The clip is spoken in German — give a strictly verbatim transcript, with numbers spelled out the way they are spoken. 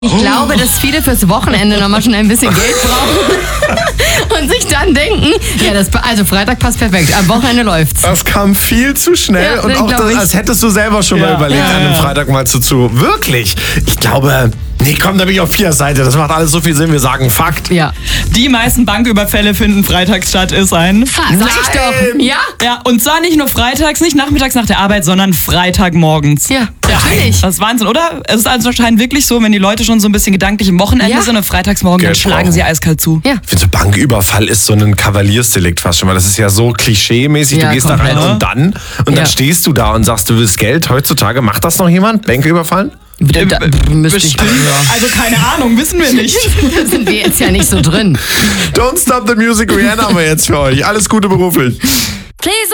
Ich glaube, dass viele fürs Wochenende nochmal schon ein bisschen Geld brauchen und sich dann denken, ja, das, also Freitag passt perfekt, am Wochenende läuft's. Das kam viel zu schnell Ja, und auch das, als hättest du selber schon Ja. mal überlegt, Ja, an einem ja. Freitag mal zu zu. Wirklich. Ich glaube, nee, komm, da bin ich auf vier Seite. Das macht alles so viel Sinn. Wir sagen Fakt. Ja. Die meisten Banküberfälle finden freitags statt, ist ein... Sag ich doch. Ja? Ja, und zwar nicht nur freitags, nicht nachmittags nach der Arbeit, sondern Freitagmorgens. Ja, natürlich. Das ist Wahnsinn, oder? Es ist also anscheinend wirklich so, wenn die Leute schon so ein bisschen gedanklich im Wochenende Ja. sind und freitagsmorgen, dann Geld schlagen brauchen. sie eiskalt zu. Ja. Ich finde, so Banküberfall ist so ein Kavaliersdelikt fast schon, weil das ist ja so klischee-mäßig. Ja, du gehst komplett. da rein und dann und Ja. dann stehst du da und sagst, du willst Geld. Heutzutage macht das noch jemand? Bänke überfallen? Da, da, müsste ich, Bestimmt. Also keine Ahnung, wissen wir nicht. da sind wir jetzt ja nicht so drin. Don't Stop the Music, Rihanna haben wir jetzt für euch. Alles Gute beruflich. Please